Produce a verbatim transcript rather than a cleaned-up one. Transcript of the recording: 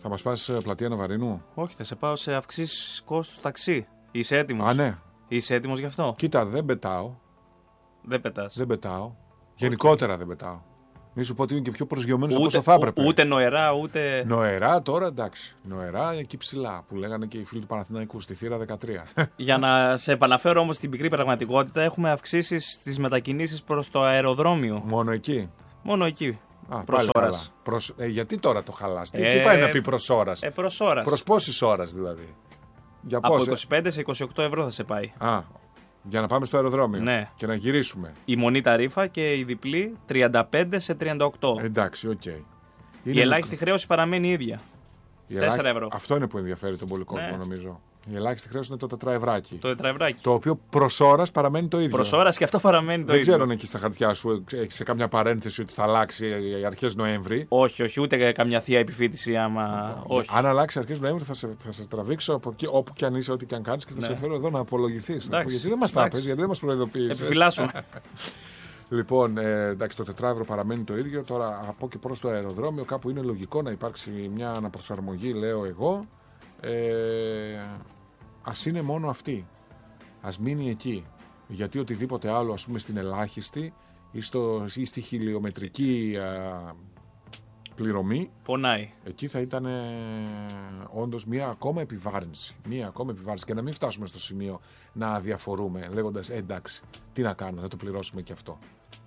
Θα μας πας πλατεία Ναβαρίνου? Όχι, θα σε πάω σε αυξήσεις κόστους ταξί. Είσαι έτοιμος? Α, ναι. Είσαι έτοιμος γι' αυτό? Κοίτα, δεν πετάω. Δεν πετάς. Δεν πετάω. Γενικότερα δεν πετάω. Μη σου πω ότι είμαι και πιο προσγειωμένος από Ούτε, όσο θα έπρεπε. ούτε νοερά, ούτε. Νοερά τώρα εντάξει. Νοερά εκεί ψηλά που λέγανε και οι φίλοι του Παναθηναϊκού στη θύρα δεκατρία. Για να σε επαναφέρω όμως στην πικρή πραγματικότητα, έχουμε αυξήσεις στις μετακινήσεις προς το αεροδρόμιο. Μόνο εκεί. Μόνο εκεί. Α, προς πάλι ώρας. καλά. Προς... Ε, γιατί τώρα το χαλάς? Τι, Ε, τι πάει να πει προς ώρας? Ε, προς ώρας. Προς πόσες ώρες δηλαδή? Για Από πόσες? είκοσι πέντε σε είκοσι οκτώ ευρώ θα σε πάει. Α, για να πάμε στο αεροδρόμιο. Ναι. Και να γυρίσουμε. Η μονή ταρήφα και η διπλή τριάντα πέντε σε τριάντα οκτώ. Εντάξει, οκ. Okay. Η ελάχιστη χρέωση παραμένει η ίδια. Η τέσσερα ελάχ... ευρώ. Αυτό είναι που ενδιαφέρει τον πολύ κόσμο, Ναι. νομίζω. Η ελάχιστη χρέωση είναι το τετραευράκι. Το τετραευράκι. Το οποίο προς ώρας παραμένει το ίδιο. Προς ώρας και αυτό παραμένει το Δεν ίδιο. ξέρω αν εκεί στα χαρτιά σου έχει σε καμιά παρένθεση ότι θα αλλάξει αρχές Νοέμβρη. Όχι, όχι, ούτε καμιά θεία επιφύτηση άμα. Όχι. Αν αλλάξει αρχές Νοέμβρη θα σε, θα σε τραβήξω από εκεί, όπου και αν είσαι, ό,τι και αν κάνεις και θα Ναι. σε φέρω εδώ να απολογηθείς. Εντάξει. Γιατί δεν μας τα Εντάξει. πες, γιατί δεν μας προειδοποιήσεις. Επιφυλάσσουμε. Λοιπόν, ε, εντάξει, το τετράευρο παραμένει το ίδιο. Τώρα από και προς το αεροδρόμιο κάπου είναι λογικό να υπάρξει μια αναπροσαρμογή, λέω εγώ. Ε, ας είναι μόνο αυτή. Ας μείνει εκεί. Γιατί οτιδήποτε άλλο, ας πούμε, στην ελάχιστη ή, στο, ή στη χιλιομετρική α, πληρωμή, Πονάει. εκεί θα ήταν ε, όντως μια ακόμα επιβάρυνση. Μια ακόμα επιβάρυνση. Και να μην φτάσουμε στο σημείο να αδιαφορούμε λέγοντας ε, εντάξει, τι να κάνω, θα το πληρώσουμε και αυτό.